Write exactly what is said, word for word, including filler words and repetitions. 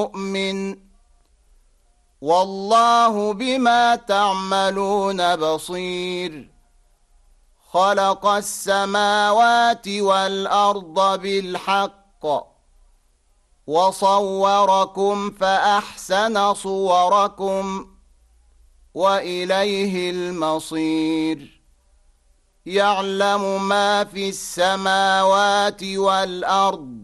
مؤمن والله بما تعملون بصير خلق السماوات والأرض بالحق وصوركم فأحسن صوركم وإليه المصير يعلم ما في السماوات والأرض